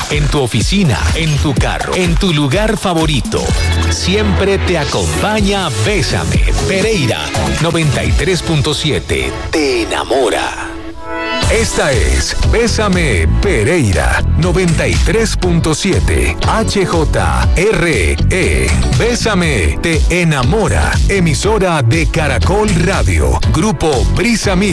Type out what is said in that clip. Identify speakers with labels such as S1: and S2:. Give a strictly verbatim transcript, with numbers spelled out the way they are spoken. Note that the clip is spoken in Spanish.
S1: en tu oficina, en tu carro, en tu lugar favorito. Siempre te acompaña Bésame. Pereira noventa y tres punto siete. Te enamora. Esta es Bésame Pereira noventa y tres punto siete H J R E. Bésame te enamora. Emisora de Caracol Radio. Grupo Brisa Media.